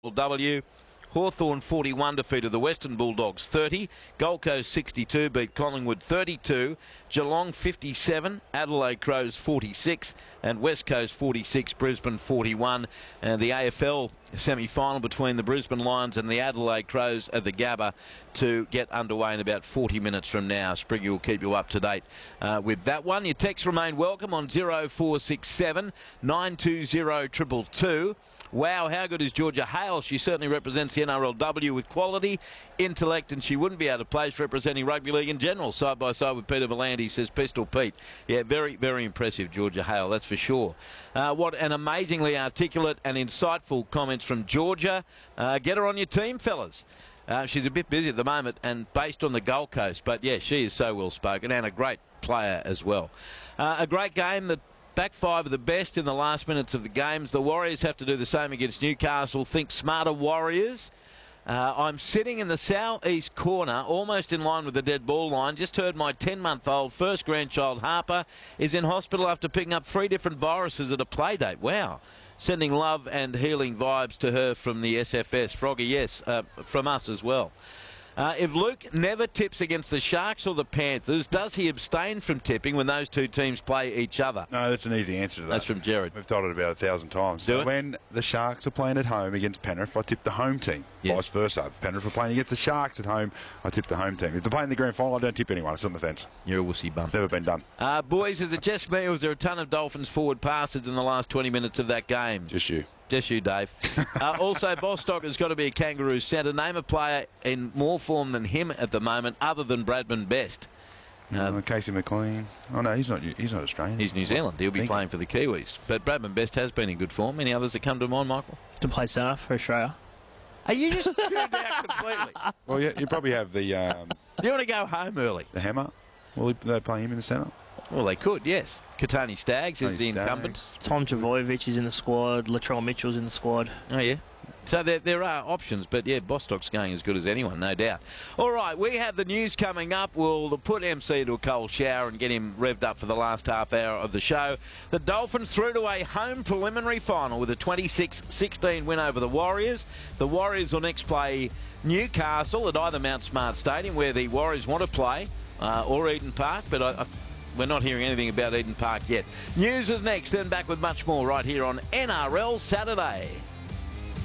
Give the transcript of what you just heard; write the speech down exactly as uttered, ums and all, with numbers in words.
W. Hawthorn forty-one defeated the Western Bulldogs thirty. Gold Coast sixty-two beat Collingwood thirty-two. Geelong fifty-seven. Adelaide Crows forty-six. And West Coast forty-six. Brisbane forty-one. And the A F L semi-final between the Brisbane Lions and the Adelaide Crows at the Gabba to get underway in about forty minutes from now. Spriggy will keep you up to date uh, with that one. Your texts remain welcome on zero four six seven nine two zero two two two. Wow, how good is Georgia Hale? She certainly represents the N R L W with quality, intellect, and she wouldn't be out of place representing rugby league in general, side by side with Peter Volandy, says Pistol Pete. Yeah, very, very impressive, Georgia Hale, that's for sure. Uh, what an amazingly articulate and insightful comments from Georgia. Uh, get her on your team, fellas. Uh, she's a bit busy at the moment and based on the Gold Coast, but yeah, she is so well spoken and a great player as well. Uh, a great game that back five of the best in the last minutes of the games. The Warriors have to do the same against Newcastle. Think smarter, Warriors. Uh, I'm sitting in the southeast corner, almost in line with the dead ball line. Just heard my ten-month-old first grandchild, Harper, is in hospital after picking up three different viruses at a play date. Wow. Sending love and healing vibes to her from the S F S. Froggy, yes, uh, from us as well. Uh, if Luke never tips against the Sharks or the Panthers, does he abstain from tipping when those two teams play each other? No, that's an easy answer to that. That's from Jared. We've told it about a thousand times. Do so it? When the Sharks are playing at home against Penrith, I tip the home team. Yes. Vice versa. If Penrith are playing against the Sharks at home, I tip the home team. If they're playing the grand final, I don't tip anyone. It's on the fence. You're a wussy bum. It's never been done. Uh, boys, is it just me or was there a ton of Dolphins forward passes in the last twenty minutes of that game? Just you. Just you, Dave. uh, also, Bostock has got to be a Kangaroo centre. Name a player in more form than him at the moment, other than Bradman Best. Uh, Uh, Casey McLean. Oh no, he's not. He's not Australian. He's New Zealand. He'll be Thank playing for the Kiwis. But Bradman Best has been in good form. Any others that come to mind, Michael? To play centre for Australia. Are you just tuned out completely? Well, yeah, you probably have the um, You want to go home early? the hammer. Will they play him in the centre? Well, they could, yes. Katani Staggs is Katani the Staggs. incumbent. Tom Travojevic is in the squad. Latrell Mitchell's in the squad. Oh, yeah. So there, there are options, but yeah, Bostock's going as good as anyone, no doubt. All right, we have the news coming up. We'll put M C to a cold shower and get him revved up for the last half hour of the show. The Dolphins through to a home preliminary final with a twenty-six sixteen win over the Warriors. The Warriors will next play Newcastle at either Mount Smart Stadium, where the Warriors want to play, uh, or Eden Park, but I, I, we're not hearing anything about Eden Park yet. News is next, then back with much more right here on N R L Saturday.